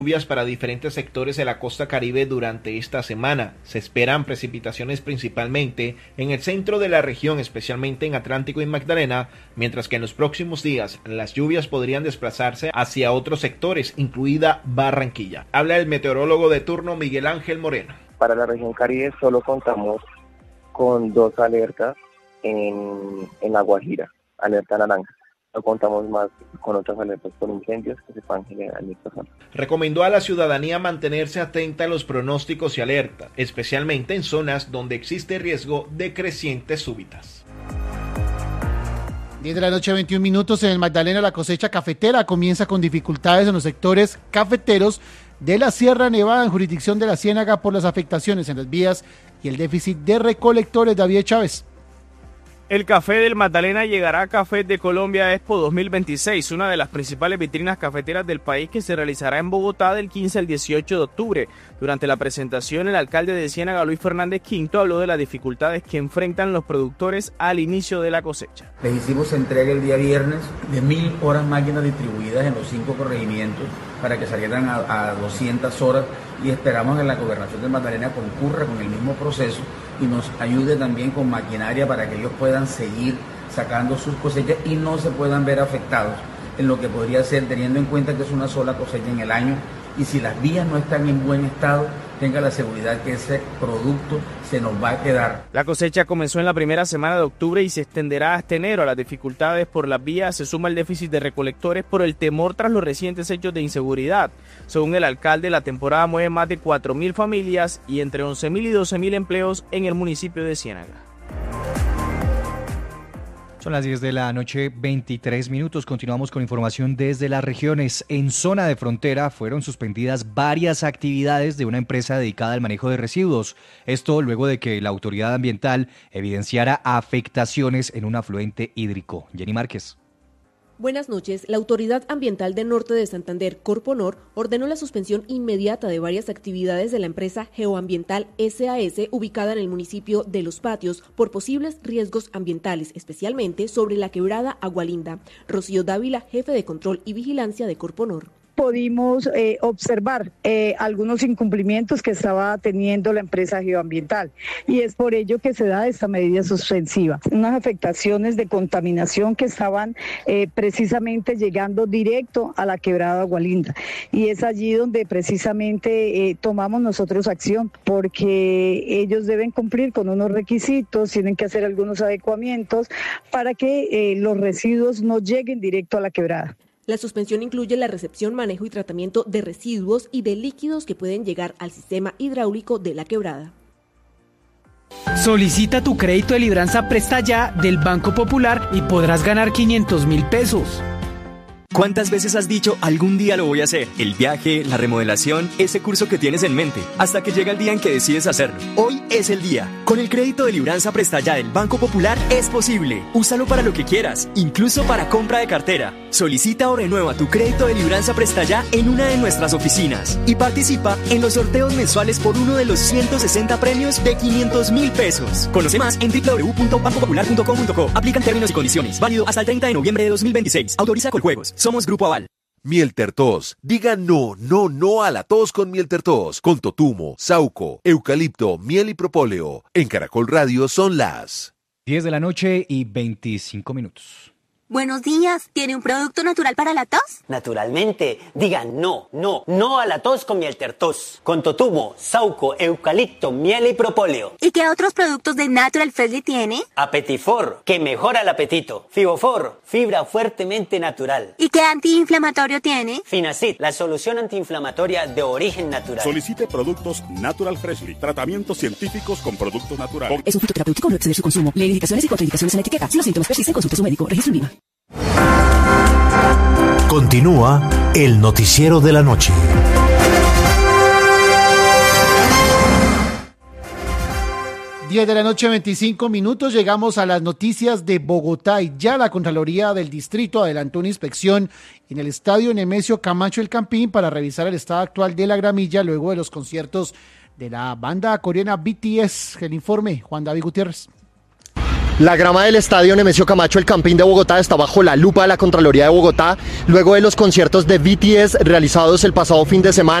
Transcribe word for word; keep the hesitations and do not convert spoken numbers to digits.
Lluvias para diferentes sectores de la costa caribe durante esta semana. Se esperan precipitaciones principalmente en el centro de la región, especialmente en Atlántico y Magdalena, mientras que en los próximos días las lluvias podrían desplazarse hacia otros sectores, incluida Barranquilla. Habla el meteorólogo de turno Miguel Ángel Moreno. Para la región caribe solo contamos con dos alertas en, en La Guajira, alerta naranja. No contamos más con otras alertas por incendios que se puedan generar en esta zona. Recomendó a la ciudadanía mantenerse atenta a los pronósticos y alertas, especialmente en zonas donde existe riesgo de crecientes súbitas. diez de la noche, veintiún minutos. En el Magdalena, la cosecha cafetera comienza con dificultades en los sectores cafeteros de la Sierra Nevada, en jurisdicción de la Ciénaga, por las afectaciones en las vías y el déficit de recolectores. David Chávez. El café del Magdalena llegará a Café de Colombia Expo dos mil veintiséis, una de las principales vitrinas cafeteras del país, que se realizará en Bogotá del quince al dieciocho de octubre. Durante la presentación, el alcalde de Ciénaga, Luis Fernández Quinto, habló de las dificultades que enfrentan los productores al inicio de la cosecha. Les hicimos entrega el día viernes de mil horas máquinas distribuidas en los cinco corregimientos para que salieran a, a doscientas horas, y esperamos que la Gobernación del Magdalena concurra con el mismo proceso y nos ayude también con maquinaria para que ellos puedan seguir sacando sus cosechas y no se puedan ver afectados en lo que podría ser, teniendo en cuenta que es una sola cosecha en el año, y si las vías no están en buen estado, tenga la seguridad que ese producto se nos va a quedar. La cosecha comenzó en la primera semana de octubre y se extenderá hasta enero. A las dificultades por las vías se suma el déficit de recolectores por el temor tras los recientes hechos de inseguridad. Según el alcalde, la temporada mueve más de cuatro mil familias y entre once mil y doce mil empleos en el municipio de Ciénaga. Son las diez de la noche, veintitrés minutos. Continuamos con información desde las regiones. En zona de frontera fueron suspendidas varias actividades de una empresa dedicada al manejo de residuos. Esto luego de que la autoridad ambiental evidenciara afectaciones en un afluente hídrico. Jenny Márquez. Buenas noches. La Autoridad Ambiental de Norte de Santander, Corponor, ordenó la suspensión inmediata de varias actividades de la empresa Geoambiental S A S, ubicada en el municipio de Los Patios, por posibles riesgos ambientales, especialmente sobre la quebrada Agualinda. Rocío Dávila, jefe de control y vigilancia de Corponor. Pudimos eh, observar eh, algunos incumplimientos que estaba teniendo la empresa geoambiental, y es por ello que se da esta medida suspensiva. Unas afectaciones de contaminación que estaban eh, precisamente llegando directo a la quebrada Agualinda, y es allí donde precisamente eh, tomamos nosotros acción, porque ellos deben cumplir con unos requisitos, tienen que hacer algunos adecuamientos para que eh, los residuos no lleguen directo a la quebrada. La suspensión incluye la recepción, manejo y tratamiento de residuos y de líquidos que pueden llegar al sistema hidráulico de la quebrada. Solicita tu crédito de libranza Presta Ya del Banco Popular y podrás ganar quinientos mil pesos. ¿Cuántas veces has dicho algún día lo voy a hacer? El viaje, la remodelación, ese curso que tienes en mente, hasta que llega el día en que decides hacerlo. Hoy es el día. Con el crédito de libranza Presta Ya del Banco Popular es posible. Úsalo para lo que quieras, incluso para compra de cartera. Solicita o renueva tu crédito de libranza Presta Ya en una de nuestras oficinas y participa en los sorteos mensuales por uno de los ciento sesenta premios de quinientos mil pesos. Conoce más en doble u doble u doble u punto banco popular punto com punto co. Aplican términos y condiciones. Válido hasta el treinta de noviembre de dos mil veintiséis. Autoriza Coljuegos. Somos Grupo Aval. Miel Tertos. Diga no, no, no a la tos con Miel Tertos. Con totumo, sauco, eucalipto, miel y propóleo. En Caracol Radio son las diez de la noche y veinticinco minutos. Buenos días, ¿tiene un producto natural para la tos? Naturalmente, diga no, no, no a la tos con Miel Tertos. Con totumo, sauco, eucalipto, miel y propóleo. ¿Y qué otros productos de Natural Freshly tiene? Apetifor, que mejora el apetito. Fibofor, fibra fuertemente natural. ¿Y qué antiinflamatorio tiene? Finacid, la solución antiinflamatoria de origen natural. Solicite productos Natural Freshly, tratamientos científicos con productos naturales. Es un fitoterapéutico, no exceder su consumo. Lee indicaciones y contraindicaciones en la etiqueta. Si los síntomas persisten, consulte a su médico. Registro INVIMA. Continúa el noticiero de la noche. diez de la noche, veinticinco minutos. Llegamos a las noticias de Bogotá, y ya la Contraloría del Distrito adelantó una inspección en el estadio Nemesio Camacho El Campín para revisar el estado actual de la gramilla luego de los conciertos de la banda coreana B T S. El informe, Juan David Gutiérrez. La grama del estadio Nemesio Camacho, el Campín de Bogotá, está bajo la lupa de la Contraloría de Bogotá, luego de los conciertos de B T S realizados el pasado fin de semana.